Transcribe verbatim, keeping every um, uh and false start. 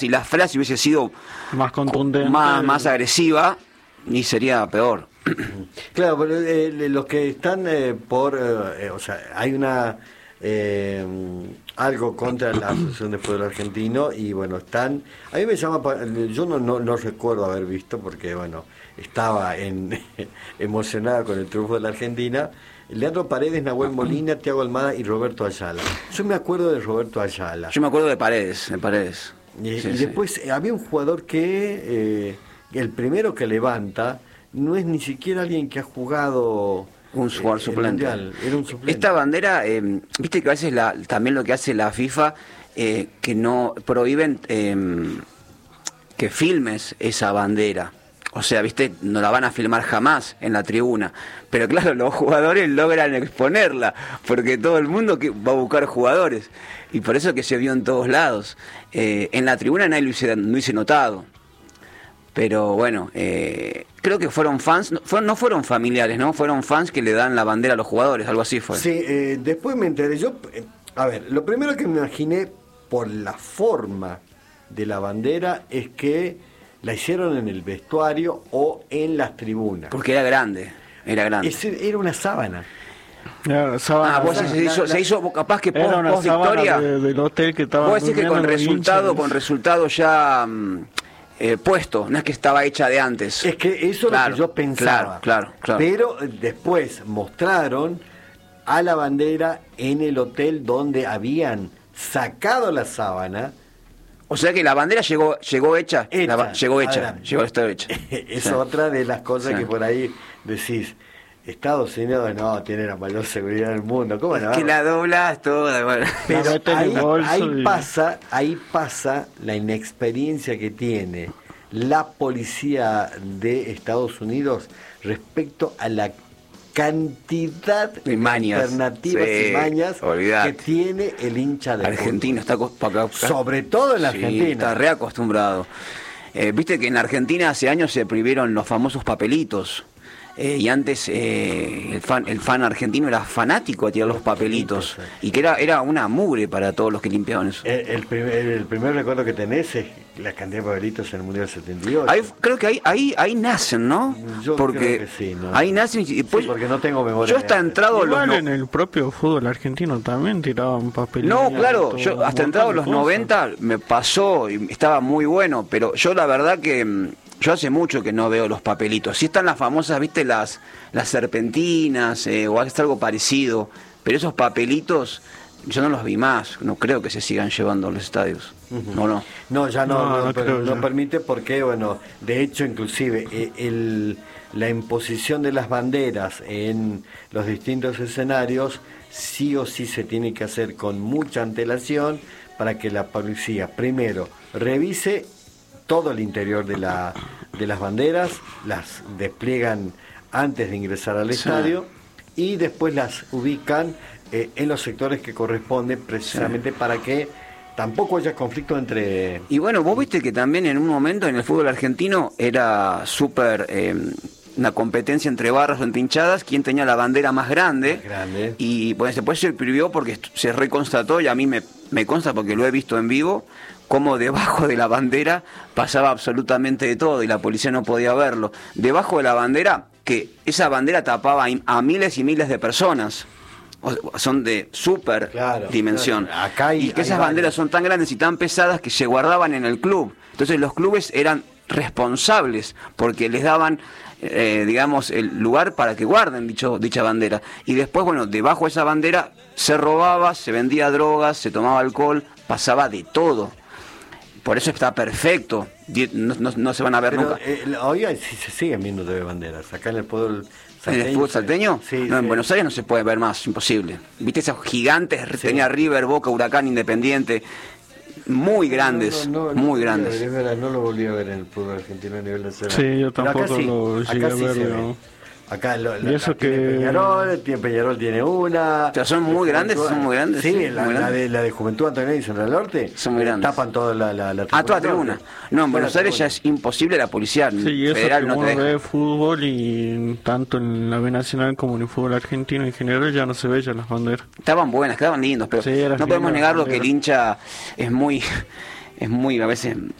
Si la frase hubiese sido más contundente, más, más agresiva, y sería peor. Claro, pero eh, los que están eh, por, eh, o sea, hay una eh, algo contra la Asociación de Fútbol Argentino y bueno, están, a mí me llama, yo no, no, no recuerdo haber visto porque bueno, estaba en emocionada con el triunfo de la Argentina, Leandro Paredes, Nahuel Molina, Thiago Almada y Roberto Ayala. Yo me acuerdo de Roberto Ayala. Yo me acuerdo de Paredes, de Paredes. Y, sí, y sí. después eh, había un jugador que, eh, el primero que levanta, no es ni siquiera alguien que ha jugado un jugador eh, suplente. Mundial, era un suplente. Esta bandera, eh, viste que a veces la, también lo que hace la FIFA, eh, que no prohíben eh, que filmes esa bandera. O sea, viste, no la van a filmar jamás en la tribuna. Pero claro, los jugadores logran exponerla, porque todo el mundo que va a buscar jugadores. Y por eso que se vio en todos lados. Eh, en la tribuna nadie lo hubiese, no hubiese notado. Pero bueno, eh, creo que fueron fans, no fueron, no fueron familiares, ¿no? Fueron fans que le dan la bandera a los jugadores, algo así fue. Sí, eh, después me enteré. Yo, eh, a ver, lo primero que me imaginé por la forma de la bandera es que la hicieron en el vestuario o en las tribunas. Porque era grande, era grande. Ese, era una sábana. Era sábana, Ah, vos la, se hizo, la, se hizo capaz que era post, una post sábana victoria. de, del hotel que estaba. Vos decís que con resultado, con resultado ya mm, eh, puesto, no es que estaba hecha de antes. Es que eso claro, es lo que yo pensaba. Claro, claro, claro. Pero después mostraron a la bandera en el hotel donde habían sacado la sábana. O sea que la bandera llegó llegó hecha, hecha la, llegó hecha, adelante. llegó a estar hecha. Es sí. otra de las cosas sí. que por ahí decís, Estados Unidos no tiene la mayor seguridad del mundo, ¿cómo Es no? que la doblas toda, bueno. Pero ahí, ahí y... pasa, ahí pasa la inexperiencia que tiene la policía de Estados Unidos respecto a la cantidad de mañas, alternativas sí, y mañas olvidate. que tiene el hincha de Argentino está acá, sobre todo en la sí, Argentina. Está reacostumbrado. Eh, Viste que en Argentina hace años se prohibieron los famosos papelitos. Eh, y antes eh, el fan el fan argentino era fanático de tirar los papelitos, y que era era una mugre para todos los que limpiaban eso. El, el, primer, el primer recuerdo que tenés es la cantidad de papelitos en el Mundial setenta y ocho. Ahí, creo que ahí, ahí ahí nacen, ¿no? Yo porque creo que sí, ¿no? ahí nacen y después, sí, porque no tengo memoria. Yo hasta entrado Igual los en el propio fútbol argentino también tiraban papelitos. No, claro, yo hasta entrado los noventa me pasó y estaba muy bueno, pero yo la verdad que yo hace mucho que no veo los papelitos. Sí están las famosas, viste, las las serpentinas eh, o algo parecido, pero esos papelitos yo no los vi más. No creo que se sigan llevando a los estadios. Uh-huh. ¿No, no? No, ya no, no, no, no, per, creo no ya. permite porque, bueno, de hecho, inclusive el, el, la imposición de las banderas en los distintos escenarios sí o sí se tiene que hacer con mucha antelación para que la policía, primero, revise todo el interior de la de las banderas, las despliegan antes de ingresar al estadio sí. y después las ubican eh, en los sectores que corresponden precisamente sí. para que tampoco haya conflicto entre... Y bueno, vos viste que también en un momento en el fútbol argentino era súper... Eh, una competencia entre barras o entre hinchadas, quién tenía la bandera más grande, más grande. Y pues después se prohibió porque se reconstató, y a mí me, me consta porque lo he visto en vivo, cómo debajo de la bandera pasaba absolutamente de todo y la policía no podía verlo. Debajo de la bandera, que esa bandera tapaba a miles y miles de personas. O, son de súper claro, dimensión. Claro. Acá hay, y que esas hay banderas son tan grandes y tan pesadas que se guardaban en el club. Entonces los clubes eran responsables porque les daban eh, digamos el lugar para que guarden dicho, dicha bandera, y después bueno, debajo de esa bandera se robaba, se vendía drogas, se tomaba alcohol, pasaba de todo. Por eso está perfecto, no, no, no se van a ver Pero, nunca. Eh, hoy sí se siguen viendo de banderas, acá en el pueblo salteño. ¿En el fútbol salteño? Sí, no, sí. En Buenos Aires no se puede ver más, imposible. ¿Viste esos gigantes? Sí. Tenía River, Boca, Huracán, Independiente, muy grandes, no, no, no, muy no, grandes. No, no, no lo volví a ver en el fútbol argentino a nivel nacional. Sí, yo tampoco acá sí, lo llegué acá a sí ver. se ¿no? ve. Acá lo, lo, y eso tiene que... Peñarol, tiene Peñarol tiene una. O sea, son muy grandes, son muy grandes. Sí, sí la, muy la, grandes. de, la de Juventud Antonio y Central Norte. Son muy grandes. Tapan toda la, la, la Ah, toda la tribuna. No, en Buenos Aires ya es imposible, la policía sí, y eso federal que no te uno deja. ve fútbol y tanto en la B Nacional como en el fútbol argentino en general ya no se ve ya las banderas. Estaban buenas, quedaban lindos, pero sí, no podemos negarlo que el bandera. hincha es muy... es muy, a veces